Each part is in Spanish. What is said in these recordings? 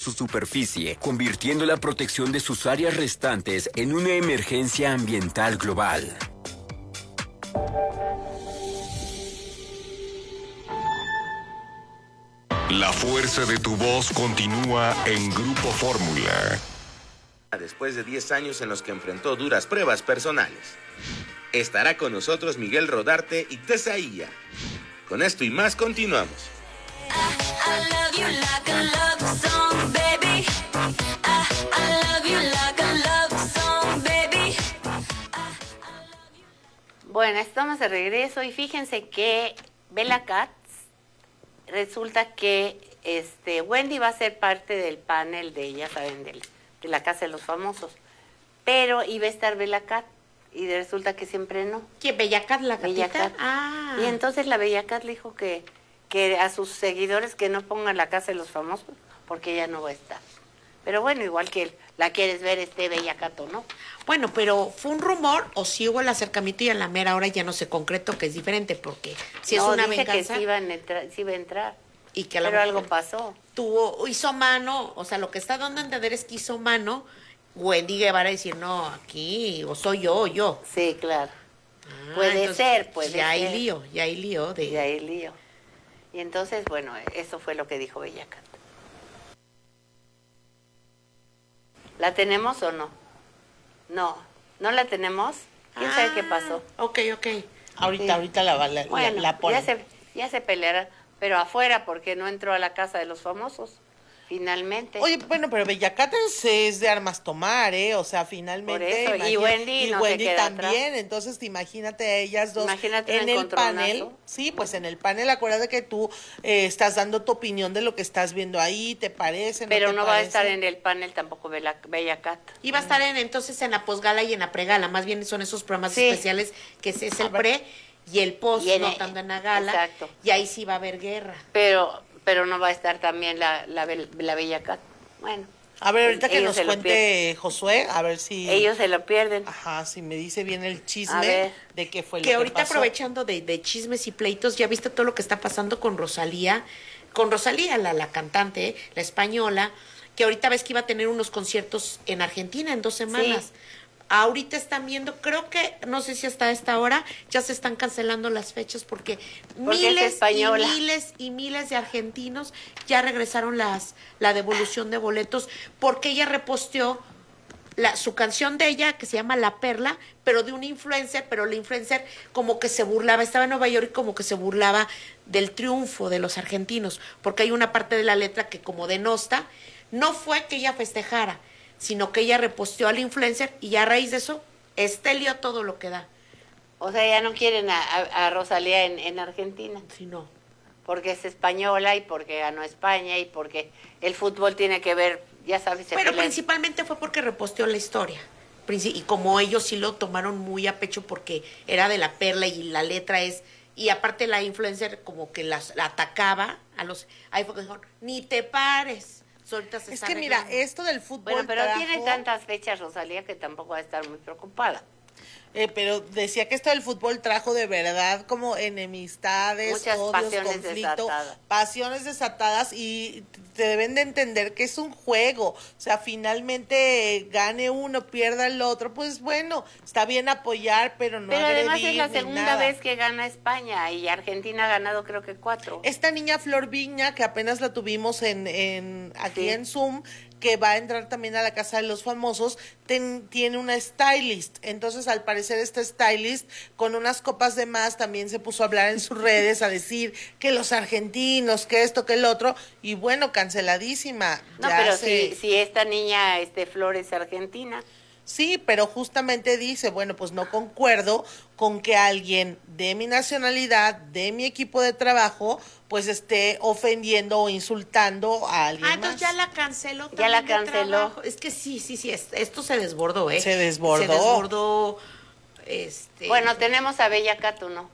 su superficie, convirtiendo la protección de sus áreas restantes en una emergencia ambiental global. La fuerza de tu voz continúa en Grupo Fórmula. Después de 10 años en los que enfrentó duras pruebas personales. Estará con nosotros Miguel Rodarte y Tesaía. Con esto y más continuamos. Bueno, estamos de regreso y fíjense que Bella Katz, resulta que Wendy va a ser parte del panel de, ya saben, de la Casa de los Famosos, pero iba a estar Bella Katz y resulta que siempre no. ¿Quién? ¿Bella Katz, la gatita? Bella Katz. Ah. Y entonces la Bella Katz le dijo que a sus seguidores que no pongan la Casa de los Famosos porque ella no va a estar. Pero bueno, igual que la quieres ver Bella Katz o no. Bueno, pero ¿fue un rumor o si hubo el acercamiento y a la mera hora ya no se concretó, que es diferente? Porque si es una dice venganza... que sí iba a entrar. Y que pero algo pasó. Hizo mano, o sea, lo que está dando a entender es que hizo mano Wendy Guevara decir, no, aquí, o soy yo. Sí, claro. Puede ser. Ya hay lío. Ya hay lío. Y entonces, bueno, eso fue lo que dijo Bella Katz. ¿La tenemos o no? No la tenemos. ¿Quién sabe qué pasó? Ok. Ahorita la ponen. Ya se peleará, pero afuera porque no entró a la Casa de los Famosos. Finalmente. Oye, bueno, pero Bella Katz es de armas tomar, o sea, finalmente. Por eso, y Wendy no Wendy se queda también, atrás. Entonces imagínate a ellas dos en el panel. Sí, pues en el panel, acuérdate que tú estás dando tu opinión de lo que estás viendo ahí, ¿te parece? Pero no va a parece? estar en el panel tampoco Bella Katz. Iba a estar entonces en la posgala y en la pregala, más bien son esos programas especiales que es el pre y el post, no tanto en la gala. Exacto. Y ahí sí va a haber guerra. Pero no va a estar también la Bella Katz. Bueno. A ver, ahorita que nos cuente Josué, a ver si... Ellos se lo pierden. Ajá, si me dice bien el chisme de qué fue lo que pasó. Que ahorita aprovechando de chismes y pleitos, ya viste todo lo que está pasando con Rosalía, la cantante, la española, que ahorita ves que iba a tener unos conciertos en Argentina en 2 semanas. Sí. Ahorita están viendo, creo que, no sé si hasta esta hora, ya se están cancelando las fechas porque miles y miles de argentinos ya regresaron la devolución de boletos porque ella reposteó su canción de ella que se llama La Perla, pero de un influencer, pero la influencer como que se burlaba, estaba en Nueva York y como que se burlaba del triunfo de los argentinos, porque hay una parte de la letra que como denosta, no fue que ella festejara, sino que ella reposteó al influencer y a raíz de eso estelió todo lo que da. O sea, ya no quieren a Rosalía en Argentina. Sí, no. Porque es española y porque ganó España y porque el fútbol tiene que ver, ya sabes. Pero principalmente fue porque reposteó la historia. Y como ellos sí lo tomaron muy a pecho porque era de La Perla y la letra es... Y aparte la influencer como que la atacaba a los... Ahí fue que dijeron, ni te pares. Es que mira, esto del fútbol. Bueno, pero tiene tantas fechas Rosalía que tampoco va a estar muy preocupada. Pero decía que esto del fútbol trajo de verdad como enemistades, muchas odios, conflicto, pasiones desatadas y te deben de entender que es un juego, o sea, finalmente gane uno, pierda el otro, pues bueno, está bien apoyar, pero no agredir. Pero además es la segunda vez que gana España y Argentina ha ganado creo que 4. Esta niña Flor Viña, que apenas la tuvimos aquí en Zoom, que va a entrar también a la Casa de los Famosos, tiene una stylist. Entonces, al parecer, esta stylist, con unas copas de más, también se puso a hablar en sus redes, a decir que los argentinos, que esto, que el otro, y bueno, canceladísima. No, pero si esta niña, Flor es argentina. Sí, pero justamente dice, bueno, pues no concuerdo con que alguien de mi nacionalidad, de mi equipo de trabajo, pues esté ofendiendo o insultando a alguien más. Entonces ya la canceló. Ya la canceló. Es que sí, esto se desbordó, Se desbordó. Bueno, tenemos a Bella Katz, ¿no?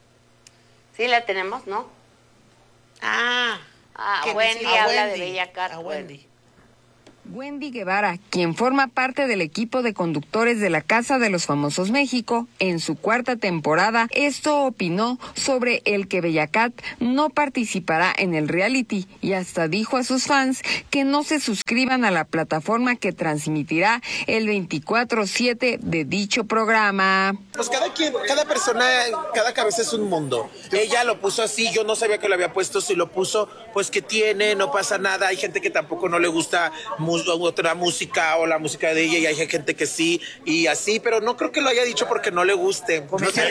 Sí la tenemos, ¿no? Wendy habla de Bella Katz. A Wendy. Wendy Guevara, quien forma parte del equipo de conductores de la Casa de los Famosos México, en su 4ª temporada, esto opinó sobre el que Bella Cat no participará en el reality y hasta dijo a sus fans que no se suscriban a la plataforma que transmitirá el 24/7 de dicho programa. Pues cada persona, cada cabeza es un mundo. Ella lo puso así, yo no sabía que lo había puesto, si lo puso, pues que tiene, no pasa nada. Hay gente que tampoco no le gusta otra música o la música de ella y hay gente que sí y así, pero no creo que lo haya dicho porque no le guste.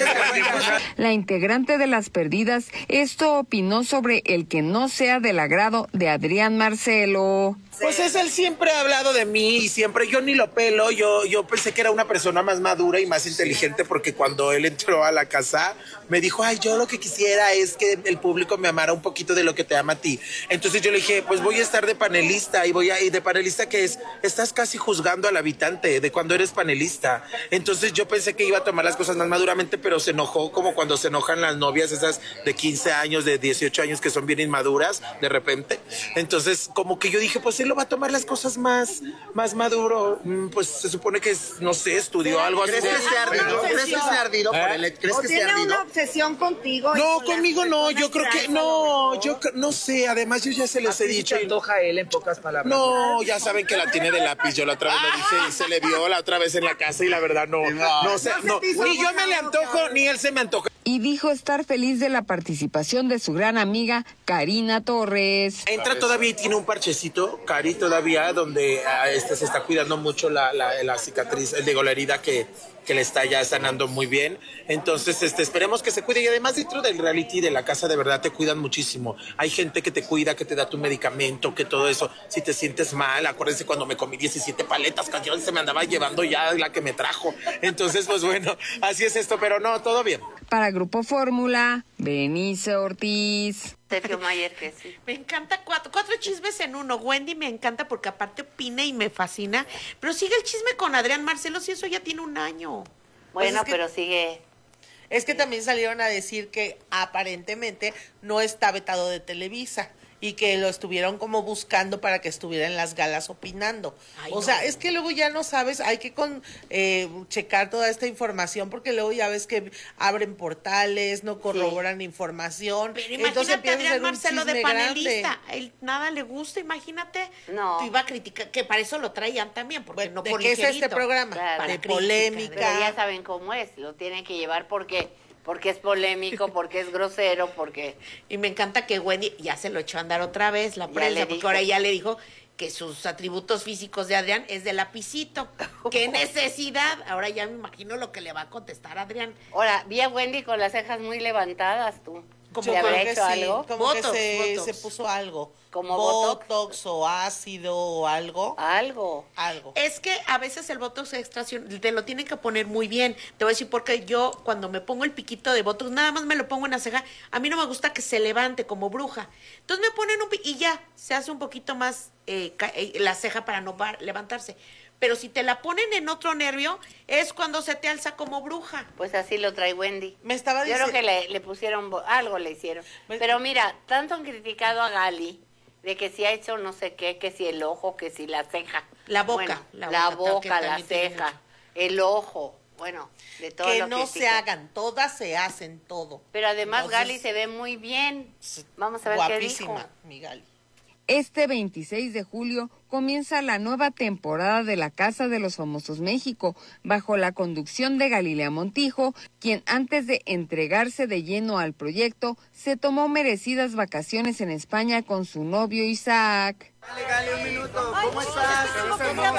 La integrante de Las Perdidas, esto opinó sobre el que no sea del agrado de Adrián Marcelo. Pues él siempre ha hablado de mí y siempre, yo ni lo pelo, yo pensé que era una persona más madura y más inteligente porque cuando él entró a la casa me dijo, ay, yo lo que quisiera es que el público me amara un poquito de lo que te ama a ti. Entonces yo le dije, pues voy a estar de panelista y de panelista que es, estás casi juzgando al habitante de cuando eres panelista. Entonces yo pensé que iba a tomar las cosas más maduramente, pero se enojó como cuando se enojan las novias esas de 15 años, de 18 años que son bien inmaduras de repente. Entonces como que yo dije, pues él lo va a tomar las cosas más maduro, pues se supone que no sé, estudió algo así. ¿Crees que esté ardido por el ¿Crees que esté ardido? ¿Tiene una obsesión contigo? No, conmigo no, yo creo que no, yo no sé, además yo ya se les he dicho. ¿Se antoja él en pocas palabras? No, ya saben que la tiene de lápiz, yo la otra vez lo dije y se le vio la otra vez en la casa y la verdad no sé, ni yo me le antojo, ni él se me antoja. Y dijo estar feliz de la participación de su gran amiga Karina Torres. Entra todavía y tiene un parchecito, Cari, todavía, donde se está cuidando mucho la cicatriz, la herida que le está ya sanando muy bien. Entonces, esperemos que se cuide. Y además, dentro del reality de la casa, de verdad, te cuidan muchísimo. Hay gente que te cuida, que te da tu medicamento, que todo eso. Si te sientes mal, acuérdense cuando me comí 17 paletas, que yo se me andaba llevando ya la que me trajo. Entonces, pues bueno, así es esto, pero no, todo bien. Para Grupo Fórmula, Benice Ortiz. Sergio Mayer, que sí. Me encanta cuatro chismes en uno. Wendy me encanta porque aparte opina y me fascina. Pero sigue el chisme con Adrián Marcelo, si eso ya tiene un año. Bueno, Pues pero sigue. Es que también salieron a decir que aparentemente no está vetado de Televisa y que lo estuvieron como buscando para que estuviera en las galas opinando. Ay, o sea, es que luego ya no sabes, hay que checar toda esta información porque luego ya ves que abren portales, no corroboran información. Pero entonces imagínate a Adrián Marcelo de panelista. Grande. Él nada le gusta, imagínate. No. Te iba a criticar, que para eso lo traían también, porque Bueno, no ¿de por qué es este ligerito. programa? Claro. De Crítica, polémica. Pero ya saben cómo es, lo tienen que llevar porque es polémico, porque es grosero, porque... Y me encanta que Wendy ya se lo echó a andar otra vez, la Ya prensa, le porque dijo. ahora ya le dijo que sus atributos físicos de Adrián es de lapicito. ¡Qué necesidad! Ahora ya me imagino lo que le va a contestar Adrián. Ahora, vi a Wendy con las cejas muy levantadas, tú. Como ¿Le Yo creo habrá que hecho sí, algo? como Botox, que Botox. se puso algo. ¿Como Botox o ácido o algo. Algo. Algo. Es que a veces el Botox extra te lo tienen que poner muy bien. Te voy a decir porque yo cuando me pongo el piquito de Botox, nada más me lo pongo en la ceja. A mí no me gusta que se levante como bruja. Entonces me ponen y ya, se hace un poquito más la ceja para no levantarse. Pero si te la ponen en otro nervio, es cuando se te alza como bruja. Pues así lo trae Wendy. Me estaba Yo creo diciendo. que le pusieron, algo le hicieron. Pero mira, tanto han criticado a Gali de que si ha hecho no sé qué, que si el ojo, que si la ceja. La boca, Bueno, la la boca, boca, que la también tiene ceja, mucho. el ojo. Bueno, de todo Que lo no se critican. hagan, todas se hacen todo. Pero además Entonces, Gali se ve muy bien. Vamos a ver qué dijo. guapísima, mi Gali. Este 26 de julio comienza la nueva temporada de la Casa de los Famosos México, bajo la conducción de Galilea Montijo, quien antes de entregarse de lleno al proyecto, se tomó merecidas vacaciones en España con su novio Isaac. Dale, Gali, un minuto. ¿Cómo estás? ¿Cómo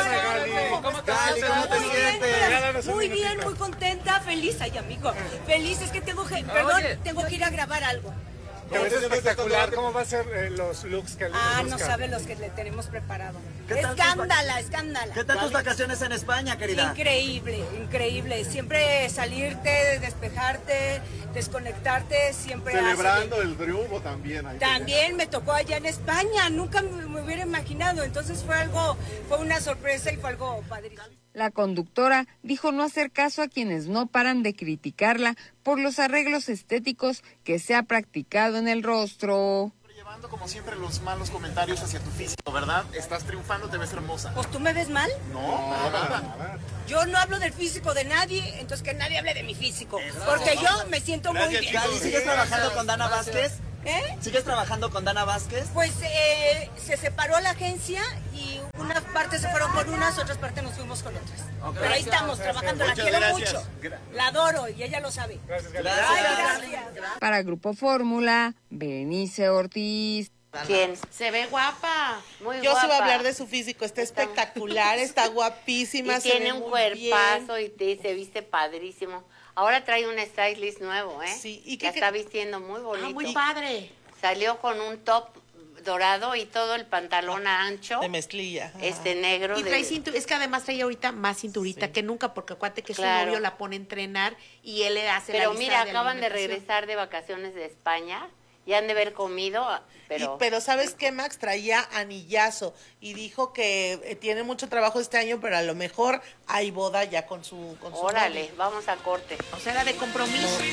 te sientes? Muy bien, muy contenta, feliz, ay amigo, feliz, es que tengo que ir a grabar algo. Te ves espectacular. ¿Cómo va a ser los looks que le No sabe los que le tenemos preparado. ¿Qué tal Escándala. ¿Qué tal tus vacaciones en España, querida? Increíble. Siempre salirte, despejarte, desconectarte, siempre Celebrando el triunfo también. También me tocó allá en España, nunca me hubiera imaginado, entonces fue una sorpresa y fue algo padrísimo. La conductora dijo no hacer caso a quienes no paran de criticarla por los arreglos estéticos que se ha practicado en el rostro. acabando como siempre los malos comentarios hacia tu físico, ¿verdad? Estás triunfando, te ves hermosa. Pues tú me ves mal. No, nada. Yo no hablo del físico de nadie, entonces que nadie hable de mi físico. Porque yo me siento muy bien. Gaby, ¿sigues trabajando con Dana Vázquez? ¿Eh? ¿Sigues trabajando con Dana Vázquez? Pues se separó la agencia y unas partes se fueron con unas, otras partes nos fuimos con otras. Okay. Pero ahí estamos trabajando, la quiero mucho. La adoro y ella lo sabe. Gracias. Para Grupo Fórmula, Berenice Ortiz. ¿Quién? Se ve guapa. Muy Yo guapa. sí voy a hablar de su físico, está espectacular, está guapísima. Y tiene un cuerpazo bien. y se viste padrísimo. Ahora trae un stylist nuevo, ¿eh? Sí, ¿y que está vistiendo muy bonito. Muy padre. Salió con un top dorado y todo el pantalón ancho. De mezclilla. Negro. Y trae cinturita, es que además trae ahorita más cinturita que nunca, porque acuérdate que su novio la pone a entrenar y él le hace Pero la lista mira, de acaban de alimentación. regresar de vacaciones de España. Ya han de haber comido, Pero ¿sabes qué, Max? Traía anillazo y dijo que tiene mucho trabajo este año, pero a lo mejor hay boda ya con su Órale, novio. vamos a corte. O sea, era de compromiso.